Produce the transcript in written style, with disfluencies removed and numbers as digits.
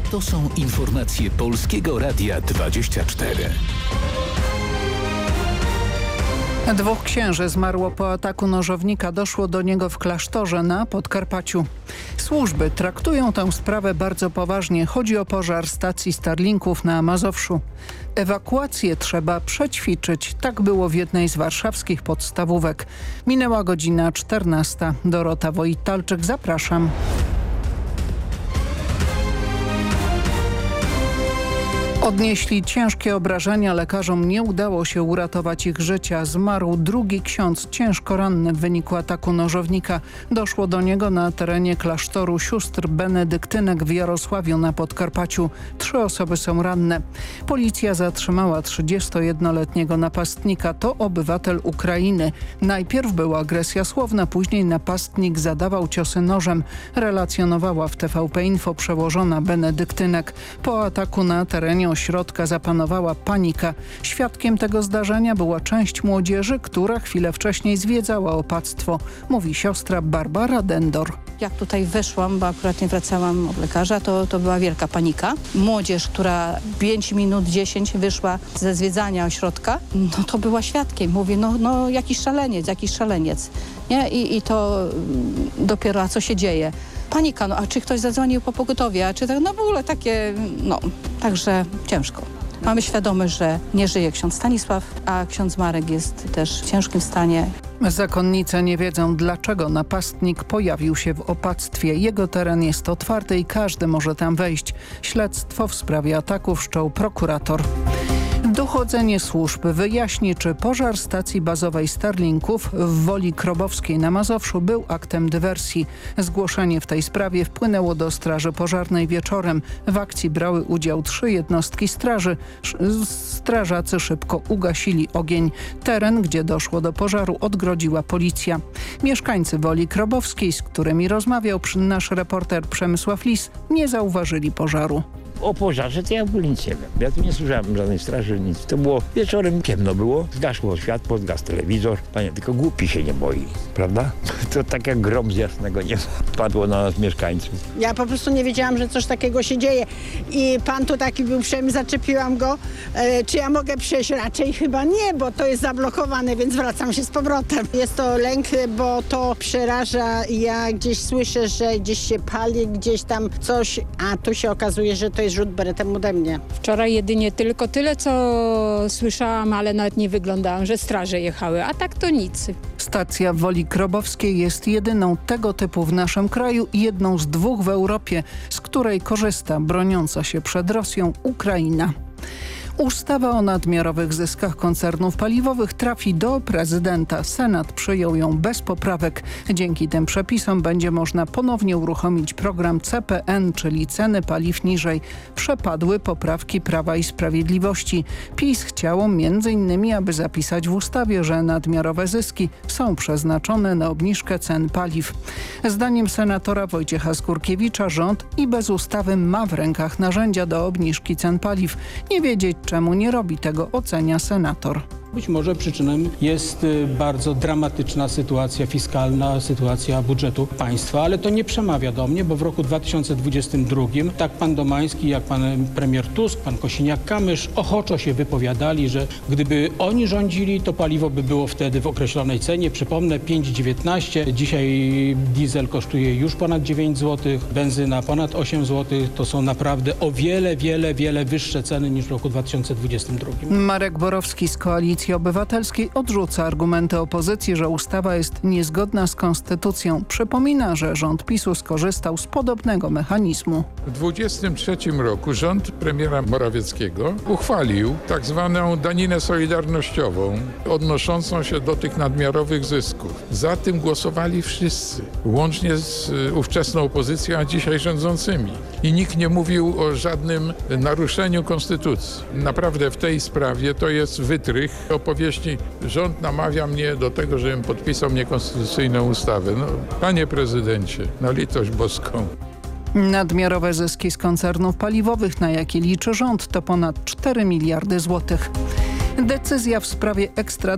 To są informacje Polskiego Radia 24. 2 księży zmarło po ataku nożownika. Doszło do niego w klasztorze na Podkarpaciu. Służby traktują tę sprawę bardzo poważnie. Chodzi o pożar stacji Starlinków na Mazowszu. Ewakuację trzeba przećwiczyć. Tak było w jednej z warszawskich podstawówek. Minęła godzina 14. Dorota Wojtalczyk, zapraszam. Odnieśli ciężkie obrażenia, lekarzom nie udało się uratować ich życia. Zmarł drugi ksiądz, ciężko ranny w wyniku ataku nożownika. Doszło do niego na terenie klasztoru sióstr benedyktynek w Jarosławiu na Podkarpaciu. 3 osoby są ranne. Policja zatrzymała 31-letniego napastnika. To obywatel Ukrainy. Najpierw była agresja słowna, później napastnik zadawał ciosy nożem. Relacjonowała w TVP Info przełożona benedyktynek. Po ataku na terenie ośrodka zapanowała panika. Świadkiem tego zdarzenia była część młodzieży, która chwilę wcześniej zwiedzała opactwo, mówi siostra Barbara Dendor. Jak tutaj weszłam, bo akurat nie wracałam od lekarza, to była wielka panika. Młodzież, która 5 minut, 10 wyszła ze zwiedzania ośrodka, no to była świadkiem. Mówi, no jakiś szaleniec. Nie? I to dopiero, a co się dzieje? Panika, a czy ktoś zadzwonił po pogotowie, a czy tak, w ogóle takie, także ciężko. Mamy świadomość, że nie żyje ksiądz Stanisław, a ksiądz Marek jest też w ciężkim stanie. Zakonnice nie wiedzą, dlaczego napastnik pojawił się w opactwie. Jego teren jest otwarty i każdy może tam wejść. Śledztwo w sprawie ataku wszczął prokurator. Dochodzenie służb wyjaśni, czy pożar stacji bazowej Starlinków w Woli Krobowskiej na Mazowszu był aktem dywersji. Zgłoszenie w tej sprawie wpłynęło do Straży Pożarnej wieczorem. W akcji brały udział 3 jednostki straży. Strażacy szybko ugasili ogień. Teren, gdzie doszło do pożaru, odgrodziła policja. Mieszkańcy Woli Krobowskiej, z którymi rozmawiał nasz reporter Przemysław Lis, nie zauważyli pożaru. O pożarze to ja w ogóle nic nie wiem. Ja tu nie słyszałem żadnej straży, nic. To było wieczorem, ciemno było, zgasło światło, zgasł telewizor. Panie, tylko głupi się nie boi, prawda? To tak jak grom z jasnego nieba padło na nas mieszkańców. Ja po prostu nie wiedziałam, że coś takiego się dzieje. I pan tu taki był uprzejmy, zaczepiłam go. Czy ja mogę przejść? Raczej chyba nie, bo to jest zablokowane, więc wracam się z powrotem. Jest to lęk, bo to przeraża. Ja gdzieś słyszę, że gdzieś się pali, gdzieś tam coś, a tu się okazuje, że to jest rzut beretem ode mnie. Wczoraj jedynie tylko tyle, co słyszałam, ale nawet nie wyglądałam, że straże jechały, a tak to nic. Stacja w Woli Krobowskiej jest jedyną tego typu w naszym kraju i jedną z 2 w Europie, z której korzysta broniąca się przed Rosją Ukraina. Ustawa o nadmiarowych zyskach koncernów paliwowych trafi do prezydenta. Senat przyjął ją bez poprawek. Dzięki tym przepisom będzie można ponownie uruchomić program CPN, czyli ceny paliw niżej. Przepadły poprawki Prawa i Sprawiedliwości. PiS chciało m.in., aby zapisać w ustawie, że nadmiarowe zyski są przeznaczone na obniżkę cen paliw. Zdaniem senatora Wojciecha Skurkiewicza rząd i bez ustawy ma w rękach narzędzia do obniżki cen paliw. Nie wiedzieć, czemu nie robi tego, ocenia senator. Być może przyczyną jest bardzo dramatyczna sytuacja fiskalna, sytuacja budżetu państwa, ale to nie przemawia do mnie, bo w roku 2022 tak pan Domański, jak pan premier Tusk, pan Kosiniak-Kamysz ochoczo się wypowiadali, że gdyby oni rządzili, to paliwo by było wtedy w określonej cenie. Przypomnę, 5,19. Dzisiaj diesel kosztuje już ponad 9 zł, benzyna ponad 8 zł. To są naprawdę o wiele wyższe ceny niż w roku 2022. Marek Borowski z Koalicji Obywatelskiej odrzuca argumenty opozycji, że ustawa jest niezgodna z konstytucją. Przypomina, że rząd PiS-u skorzystał z podobnego mechanizmu. W 2023 roku rząd premiera Morawieckiego uchwalił tak zwaną daninę solidarnościową odnoszącą się do tych nadmiarowych zysków. Za tym głosowali wszyscy, łącznie z ówczesną opozycją, a dzisiaj rządzącymi. I nikt nie mówił o żadnym naruszeniu konstytucji. Naprawdę w tej sprawie to jest wytrych opowieści. Rząd namawia mnie do tego, żebym podpisał niekonstytucyjną ustawę. Panie prezydencie, na litość boską. Nadmiarowe zyski z koncernów paliwowych, na jakie liczy rząd, to ponad 4 miliardy złotych. Decyzja w sprawie